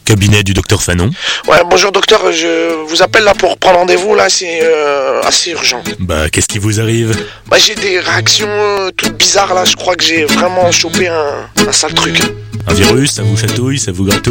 Cabinet du docteur Fanon. Ouais, bonjour docteur, je vous appelle là pour prendre rendez-vous, là, c'est assez urgent. Bah, qu'est-ce qui vous arrive? Bah, j'ai des réactions toutes bizarres, là, je crois que j'ai vraiment chopé un sale truc. Un virus, ça vous chatouille, ça vous gratouille?